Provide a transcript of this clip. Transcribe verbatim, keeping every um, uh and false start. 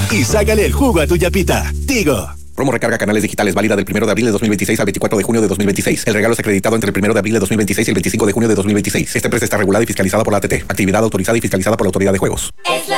y sácale el jugo a tu yapita. Tigo. Promo recarga canales digitales válida del primero de abril de dos mil veintiséis al veinticuatro de junio de dos mil veintiséis. El regalo es acreditado entre el primero de abril de dos mil veintiséis y el veinticinco de junio de dos mil veintiséis. Esta empresa está regulada y fiscalizada por la A T T. Actividad autorizada y fiscalizada por la Autoridad de Juegos. Es la